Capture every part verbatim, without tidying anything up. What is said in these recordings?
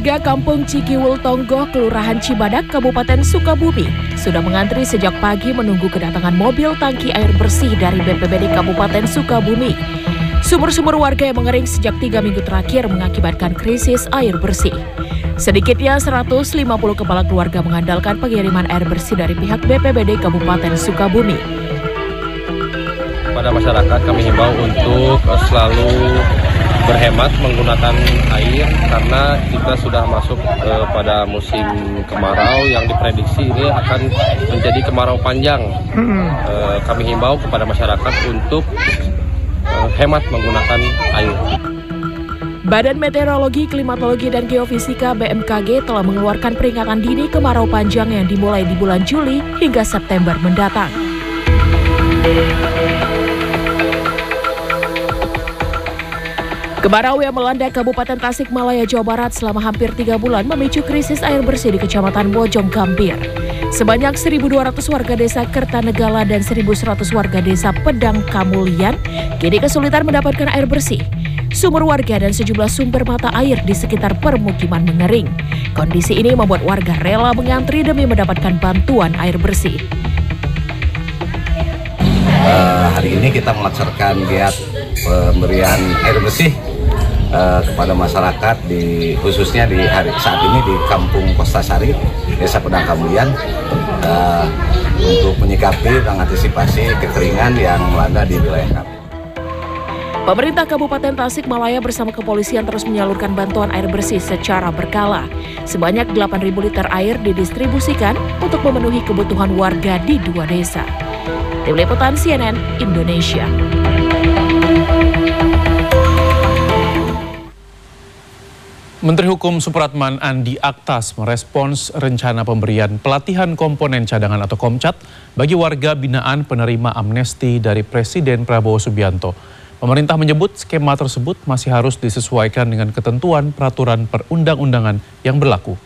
Warga Kampung Cikiwul Tonggoh, Kelurahan Cibadak, Kabupaten Sukabumi sudah mengantri sejak pagi menunggu kedatangan mobil tangki air bersih dari B P B D Kabupaten Sukabumi. Sumur-sumur warga yang mengering sejak tiga minggu terakhir mengakibatkan krisis air bersih. Sedikitnya seratus lima puluh kepala keluarga mengandalkan pengiriman air bersih dari pihak B P B D Kabupaten Sukabumi. Pada masyarakat kami himbau untuk selalu berhemat menggunakan air karena kita sudah masuk uh, pada musim kemarau yang diprediksi ini akan menjadi kemarau panjang. Uh, kami himbau kepada masyarakat untuk uh, hemat menggunakan air. Badan Meteorologi, Klimatologi, dan Geofisika B M K G telah mengeluarkan peringatan dini kemarau panjang yang dimulai di bulan Juli hingga September mendatang. Kemarau yang melanda Kabupaten Tasikmalaya, Jawa Barat selama hampir tiga bulan memicu krisis air bersih di Kecamatan Bojong Gambir. Sebanyak seribu dua ratus warga desa Kertanegala dan seribu seratus warga desa Pedang Kamulian kini kesulitan mendapatkan air bersih. Sumur warga dan sejumlah sumber mata air di sekitar permukiman mengering. Kondisi ini membuat warga rela mengantri demi mendapatkan bantuan air bersih. Uh, hari ini kita melaksanakan giat pemberian air bersih uh, kepada masyarakat di khususnya di hari saat ini di Kampung Kostasari, Desa Pedang Kamulian, uh, untuk menyikapi dan antisipasi kekeringan yang melanda di wilayah kami. Pemerintah Kabupaten Tasikmalaya bersama kepolisian terus menyalurkan bantuan air bersih secara berkala. Sebanyak delapan ribu liter air didistribusikan untuk memenuhi kebutuhan warga di dua desa. Tim Liputan C N N Indonesia. Menteri Hukum Supratman Andi Aktas merespons rencana pemberian pelatihan komponen cadangan atau Komcat bagi warga binaan penerima amnesti dari Presiden Prabowo Subianto. Pemerintah menyebut skema tersebut masih harus disesuaikan dengan ketentuan peraturan perundang-undangan yang berlaku.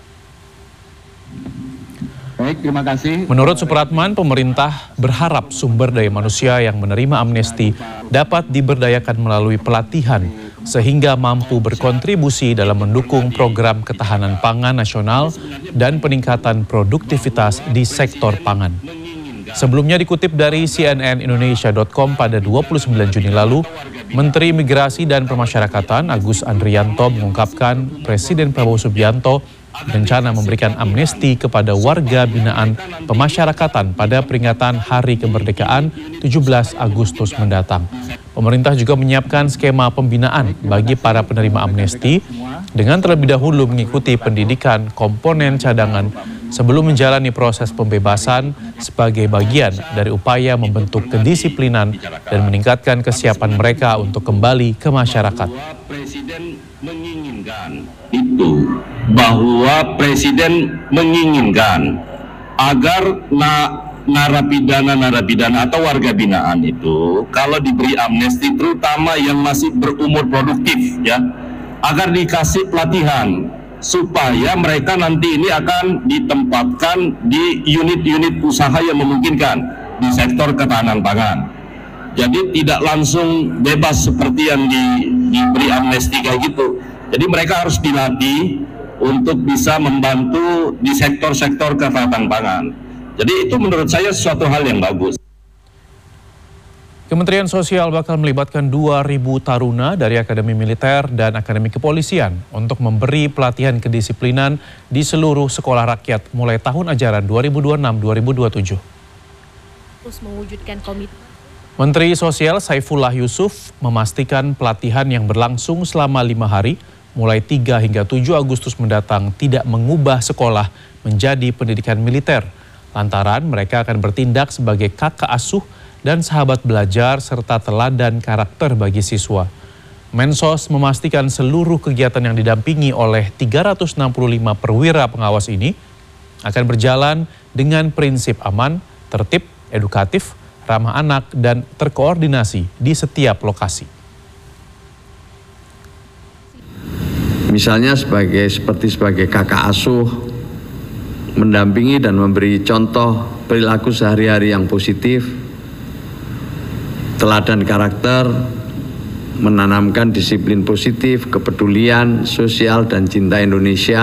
Baik, terima kasih. Menurut Supratman, pemerintah berharap sumber daya manusia yang menerima amnesti dapat diberdayakan melalui pelatihan sehingga mampu berkontribusi dalam mendukung program ketahanan pangan nasional dan peningkatan produktivitas di sektor pangan. Sebelumnya dikutip dari C N N Indonesia dot com pada dua puluh sembilan Juni lalu, Menteri Migrasi dan Pemasyarakatan Agus Andrianto mengungkapkan Presiden Prabowo Subianto berencana memberikan amnesti kepada warga binaan pemasyarakatan pada peringatan Hari Kemerdekaan tujuh belas Agustus mendatang. Pemerintah juga menyiapkan skema pembinaan bagi para penerima amnesti dengan terlebih dahulu mengikuti pendidikan komponen cadangan sebelum menjalani proses pembebasan sebagai bagian dari upaya membentuk kedisiplinan dan meningkatkan kesiapan mereka untuk kembali ke masyarakat. Presiden menginginkan itu bahwa Presiden menginginkan agar na narapidana-narapidana atau warga binaan itu kalau diberi amnesti terutama yang masih berumur produktif ya agar dikasih pelatihan supaya mereka nanti ini akan ditempatkan di unit-unit usaha yang memungkinkan di sektor ketahanan pangan. Jadi tidak langsung bebas seperti yang di, diberi amnesti kayak gitu. Jadi mereka harus dilatih untuk bisa membantu di sektor-sektor ketahanan pangan. Jadi itu menurut saya suatu hal yang bagus. Kementerian Sosial bakal melibatkan dua ribu taruna dari Akademi Militer dan Akademi Kepolisian untuk memberi pelatihan kedisiplinan di seluruh sekolah rakyat mulai tahun ajaran dua ribu dua puluh enam dua ribu dua puluh tujuh. Terus mewujudkan komitmen. Menteri Sosial Saifullah Yusuf memastikan pelatihan yang berlangsung selama lima hari mulai tiga hingga tujuh Agustus mendatang tidak mengubah sekolah menjadi pendidikan militer. Lantaran mereka akan bertindak sebagai kakak asuh dan sahabat belajar serta teladan karakter bagi siswa. Mensos memastikan seluruh kegiatan yang didampingi oleh tiga ratus enam puluh lima perwira pengawas ini akan berjalan dengan prinsip aman, tertib, edukatif, ramah anak, dan terkoordinasi di setiap lokasi. Misalnya sebagai seperti sebagai kakak asuh, mendampingi dan memberi contoh perilaku sehari-hari yang positif, teladan karakter, menanamkan disiplin positif, kepedulian sosial dan cinta Indonesia.